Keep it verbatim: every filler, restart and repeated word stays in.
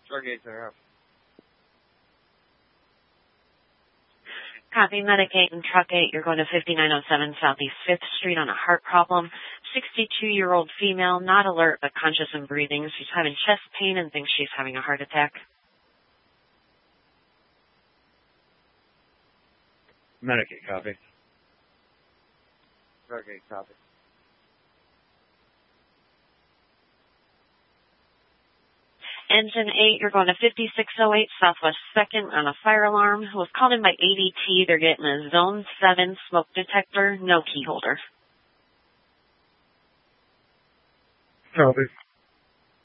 Stargate Center. Copy. Medic eight and Truck eight, you're going to fifty-nine oh seven Southeast fifth Street on a heart problem. sixty-two-year-old female, not alert but conscious and breathing. She's having chest pain and thinks she's having a heart attack. Medic eight, copy. Truck eight, copy. Engine eight, you're going to fifty-six oh eight Southwest second on a fire alarm. Who was called in by A D T. They're getting a Zone seven smoke detector, no key holder. Copy.